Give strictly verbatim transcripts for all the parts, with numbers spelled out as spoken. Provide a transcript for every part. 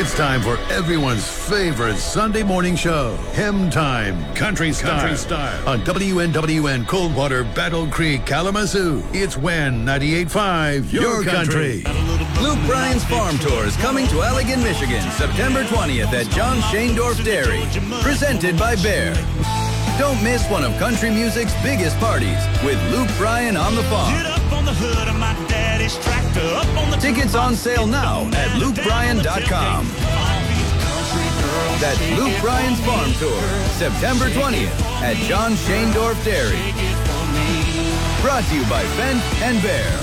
It's time for everyone's favorite Sunday morning show, Hymn Time, Country Style, Country Style. On W N W N Coldwater, Battle Creek, Kalamazoo. It's When ninety-eight point five, your, your country. country. Luke Bryan's Farm Tour is coming to Allegan, Michigan, September twentieth at John Shaindorf Dairy. Presented by Bear. Don't miss one of country music's biggest parties with Luke Bryan on the farm. Get up on the hood of my daddy's tractor, up on the Tickets on sale now at luke bryan dot com. That's Luke Bryan's Farm Tour, September twentieth at John Shaindorf Dairy. Brought to you by Fendt and Bear.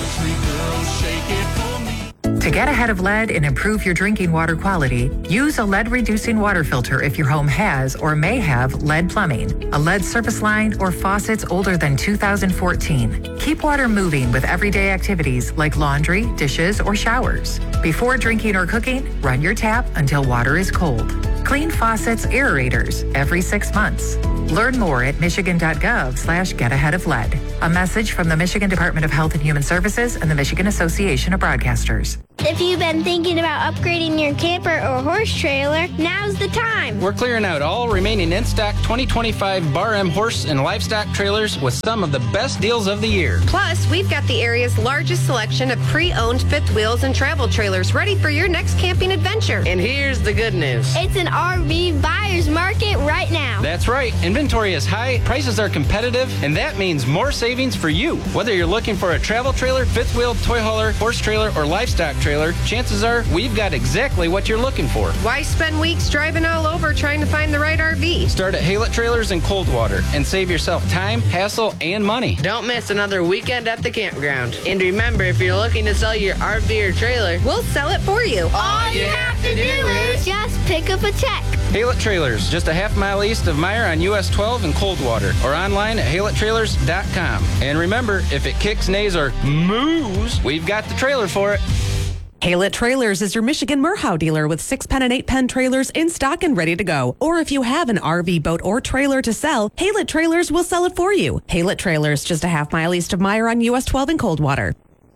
To get ahead of lead and improve your drinking water quality, use a lead-reducing water filter if your home has or may have lead plumbing, a lead service line, or faucets older than two thousand fourteen. Keep water moving with everyday activities like laundry, dishes, or showers. Before drinking or cooking, run your tap until water is cold. Clean faucets, aerators every six months. Learn more at michigan.gov slash get ahead of lead. A message from the Michigan Department of Health and Human Services and the Michigan Association of Broadcasters. If you've been thinking about upgrading your camper or horse trailer, now's the time. We're clearing out all remaining in-stock twenty twenty-five Bar M horse and livestock trailers with some of the best deals of the year. Plus, we've got the area's largest selection of pre-owned fifth wheels and travel trailers ready for your next camping adventure. And here's the good news. It's an R V buyer's market right now. That's right. Inventory is high, prices are competitive, and that means more savings for you. Whether you're looking for a travel trailer, fifth wheel, toy hauler, horse trailer, or livestock trailer, chances are we've got exactly what you're looking for. Why spend weeks driving all over trying to find the right R V? Start at Haylett Trailers in Coldwater and save yourself time, hassle, and money. Don't miss another weekend at the campground. And remember, if you're looking to sell your R V or trailer, we'll sell it for you. All you have to do is just pick up a check. Haylett Trailers, just a half mile east of Meyer on U S twelve in Coldwater, or online at haylett trailers dot com. And remember, if it kicks, neighs, or moos, we've got the trailer for it. Haylett Trailers is your Michigan Merhow dealer with six pen and eight pen trailers in stock and ready to go. Or if you have an R V, boat, or trailer to sell, Haylett Trailers will sell it for you. Haylett Trailers, just a half mile east of Meyer on U S twelve in Coldwater.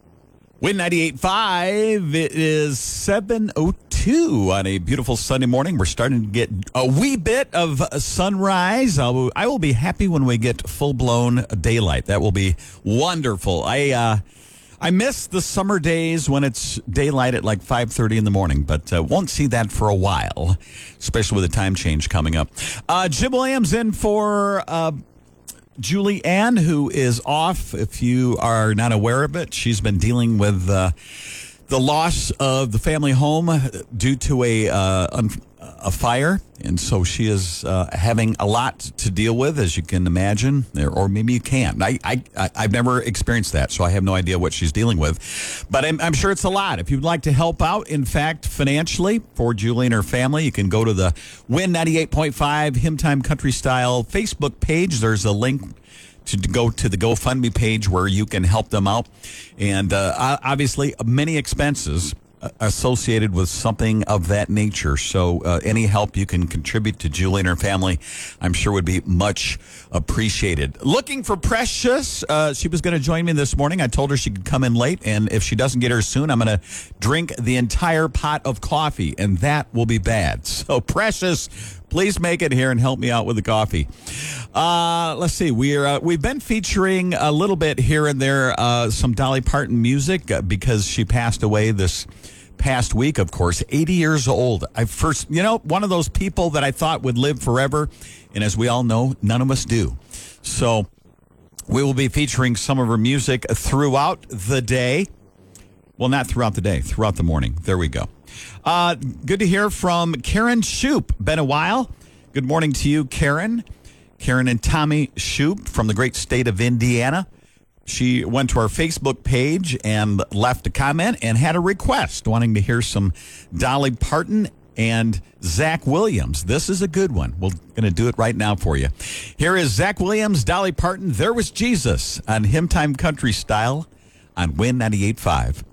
Win ninety-eight point five, it is seven oh two on a beautiful Sunday morning. We're starting to get a wee bit of sunrise. I'll, I will be happy when we get full-blown daylight. That will be wonderful. I uh, I miss the summer days when it's daylight at like five thirty in the morning, but uh, won't see that for a while, especially with the time change coming up. Uh, Jim Williams in for... Uh, Julie Ann, who is off. If you are not aware of it, she's been dealing with uh, the loss of the family home due to a uh, un- a fire, and so she is uh, having a lot to deal with, as you can imagine, or maybe you can't. I, I, I've never experienced that, so I have no idea what she's dealing with, but I'm, I'm sure it's a lot. If you'd like to help out, in fact, financially for Julie and her family, you can go to the Win ninety-eight point five Hymn Time Country Style Facebook page. There's a link to go to the GoFundMe page where you can help them out, and uh, obviously many expenses associated with something of that nature. So uh, any help you can contribute to Julie and her family, I'm sure would be much appreciated. Looking for Precious. Uh, she was going to join me this morning. I told her she could come in late, and if she doesn't get her soon, I'm going to drink the entire pot of coffee, and that will be bad. So Precious, please make it here and help me out with the coffee. Uh, let's see. We're, uh, we've been featuring a little bit here and there uh, some Dolly Parton music uh, because she passed away this past week, of course, eighty years old. I first, you know, one of those people that I thought would live forever, and as we all know, none of us do. So we will be featuring some of her music throughout the day. Well, not throughout the day, throughout the morning. There we go. Uh, good to hear from Karen Shoup. Been a while. Good morning to you, Karen. Karen and Tommy Shoup from the great state of Indiana. She went to our Facebook page and left a comment and had a request wanting to hear some Dolly Parton and Zach Williams. This is a good one. We're going to do it right now for you. Here is Zach Williams, Dolly Parton, There Was Jesus on Hymn Time Country Style on Win ninety-eight point five.